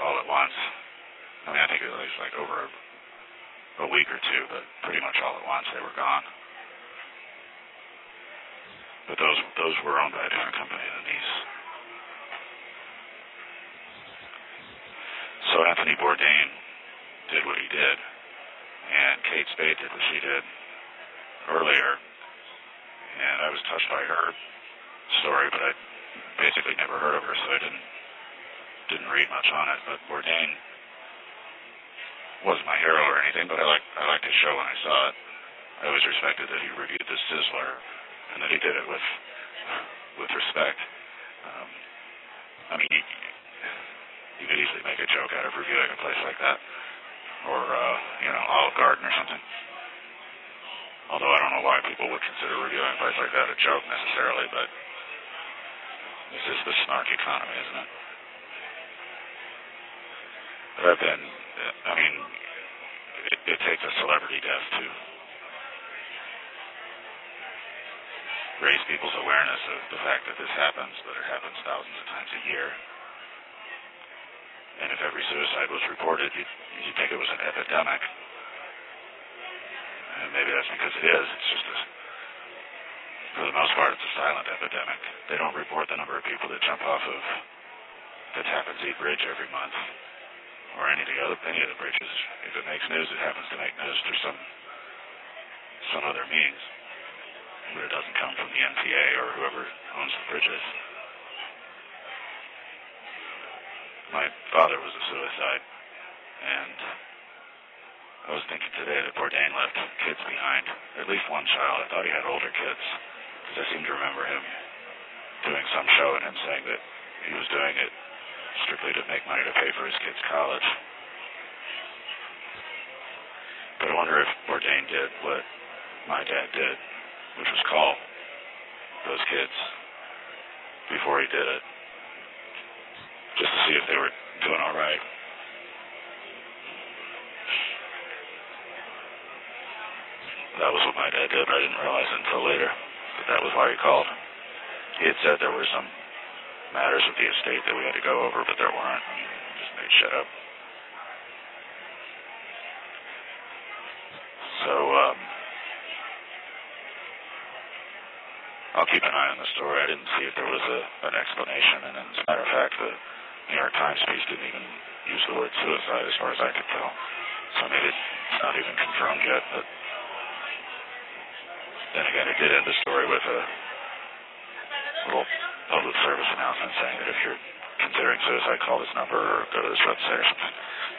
all at once. I mean, I think it was like over a week or two, but pretty much all at once they were gone. But those were owned by a different company than these. So Anthony Bourdain did what he did, and Kate Spade did what she did earlier, and I was touched by her story, but I basically never heard of her, so I didn't read much on it. But Bourdain wasn't my hero or anything, but I liked his show when I saw it. I always respected that he reviewed the Sizzler, and that he did it with respect. I mean, you could easily make a joke out of reviewing a place like that, or Olive Garden or something. Although I don't know why people would consider reviewing a place like that a joke necessarily, but this is the snark economy, isn't it? But it takes a celebrity death to raise people's awareness of the fact that this happens, but it happens thousands of times a year. And if every suicide was reported, you'd think it was an epidemic. And maybe that's because it is. It's just for the most part, it's a silent epidemic. They don't report the number of people that jump off of the Tappan Zee Bridge every month, or any of the bridges. If it makes news, it happens to make news through some other means. But it doesn't come from the MTA or whoever owns the bridges. My father was a suicide, and I was thinking today that Bourdain left kids behind, at least one child. I thought he had older kids, because I seem to remember him doing some show and him saying that he was doing it strictly to make money to pay for his kids' college. But I wonder if Bourdain did what my dad did, which was call those kids before he did it, just to see if they were doing all right. That was what my dad did, but I didn't realize it until later that was why he called. He had said there were some matters with the estate that we had to go over, but there weren't. He just made shit up. So, I'll keep an eye on the story. I didn't see if there was an explanation, and as a matter of fact, the New York Times piece didn't even use the word suicide as far as I could tell. So maybe it's not even confirmed yet, but then again, it did end the story with a little public service announcement saying that if you're considering suicide, call this number or go to this website or something.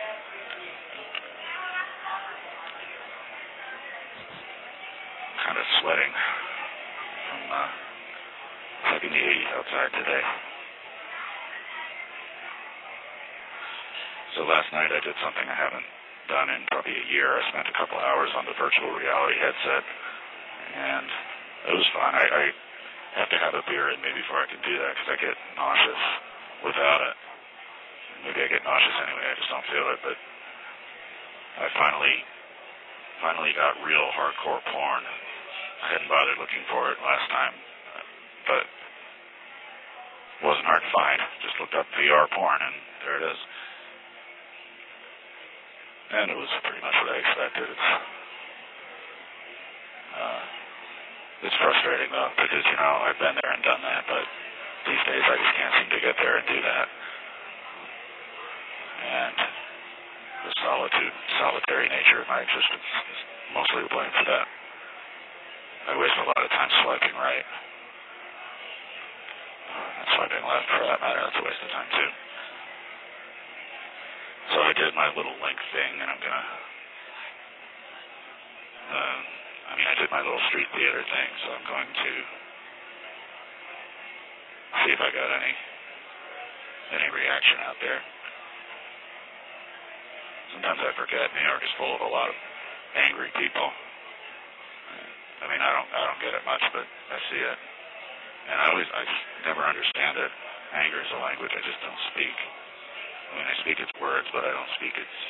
Kind of sweating from hugging the 80s outside today. So last night I did something I haven't done in probably a year. I spent a couple hours on the virtual reality headset, and it was fun. I have to have a beer in me before I can do that, because I get nauseous without it. Maybe I get nauseous anyway, I just don't feel it, but I finally got real hardcore porn. I hadn't bothered looking for it last time, but it wasn't hard to find. Just looked up VR porn, and there it is. And it was pretty much what I expected. It's frustrating, though, because, I've been there and done that, but these days I just can't seem to get there and do that. And the solitary nature of my existence is mostly to blame for that. I waste a lot of time swiping right. And swiping left, for that matter, that's a waste of time, too. So I did my little link thing, and I'm gonna, I did my little street theater thing, so I'm going to see if I got any reaction out there. Sometimes I forget New York is full of a lot of angry people. I don't get it much, but I see it. And I just never understand it. Anger is a language I just don't speak. I speak its words, but I don't speak its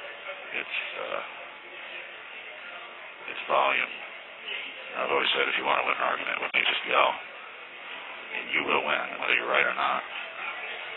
volume. I've always said, if you want to win an argument with me, just yell. And you will win, whether you're right or not.